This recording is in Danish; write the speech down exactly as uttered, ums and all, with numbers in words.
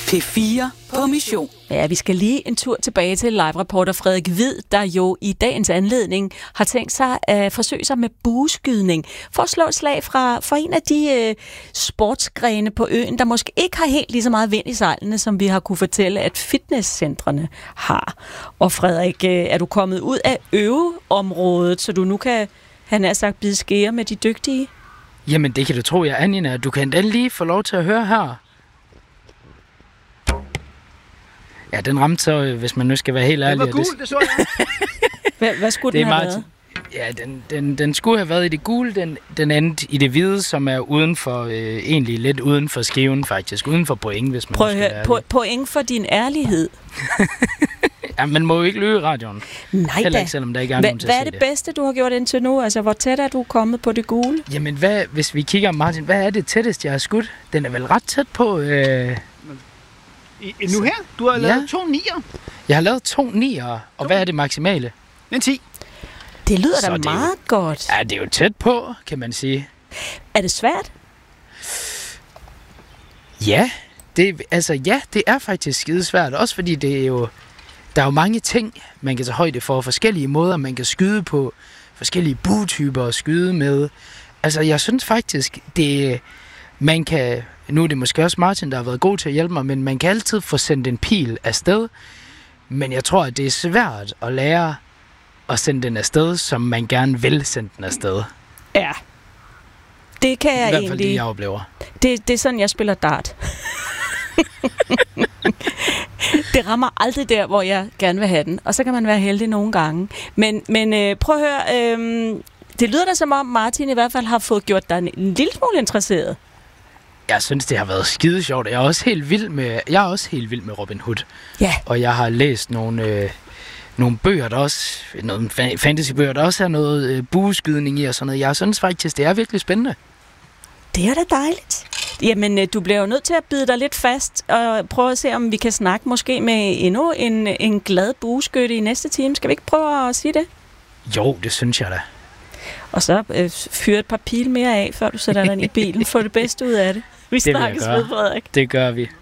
P fire på mission. Ja, vi skal lige en tur tilbage til live-reporter Frederik Hvid, der jo i dagens anledning har tænkt sig at forsøge sig med bueskydning for at slå et slag fra, for en af de øh, sportsgrene på øen, der måske ikke har helt lige så meget vind i sejlene, som vi har kunne fortælle, at fitnesscentrene har. Og Frederik, øh, er du kommet ud af øveområdet, så du nu kan, han har sagt, bide skære med de dygtige? Jamen, det kan du tro, jeg er, Nina. Du kan endda lige få lov til at høre her. Ja, den ramte så, hvis man nu skal være helt ærlig. Det var gul, det så jeg. Hvad, hvad skulle den have været? Ja, den, den, den skulle have været i det gule, den, den endte i det hvide, som er uden for, øh, egentlig lidt uden for skiven faktisk, uden for point, hvis man Prøv nu skal at være høre, po- point for din ærlighed. Ja, man må jo ikke lyve i radioen. Nej Heller da. ikke, selvom der ikke er Hva, nogen til hvad at er se det det bedste, du har gjort indtil nu? Altså, hvor tæt er du kommet på det gule? Jamen, hvad, hvis vi kigger, Martin, hvad er det tættest, jeg har skudt? Den er vel ret tæt på... Øh... I, nu her? Du har lavet Ja. to nier. Jeg har lavet to nier, og hvad er det maksimale? En ti. Det lyder Så da det er jo- meget godt. Ja, det er jo tæt på, kan man sige. Er det svært? Ja, det, altså ja, det er faktisk skidesvært. Også fordi det er jo, der er jo mange ting, man kan tage højde for. Forskellige måder, man kan skyde på. Forskellige buetyper at skyde med. Altså, jeg synes faktisk, det man kan... Nu er det måske også Martin, der har været god til at hjælpe mig, men man kan altid få sendt en pil afsted. Men jeg tror, at det er svært at lære at sende den afsted, som man gerne vil sende den afsted. Ja. Det kan I jeg hvert fald egentlig... det, jeg oplever. Det, det er sådan, jeg spiller dart. Det rammer aldrig der, hvor jeg gerne vil have den. Og så kan man være heldig nogle gange. Men, men øh, prøv at høre. Øh, det lyder da som om, Martin i hvert fald har fået gjort dig en, en lille smule interesseret. Jeg synes, det har været skide sjovt. Jeg er også helt vild med, jeg er også helt vild med Robin Hood. Ja. Og jeg har læst nogle, øh, nogle bøger, der også... Nogle fa- fantasybøger, der også er noget øh, bueskydning i og sådan noget. Jeg synes faktisk, det er virkelig spændende. Det er da dejligt. Jamen, øh, du bliver jo nødt til at bide dig lidt fast og prøve at se, om vi kan snakke måske med endnu en, en glad bueskytte i næste time. Skal vi ikke prøve at sige det? Jo, det synes jeg da. Og så øh, fyre et par pile mere af, før du sætter dig ind i bilen. Få det bedste ud af det. Vi Det vil jeg snakkes gøre. ved, Frederik. Det gør vi.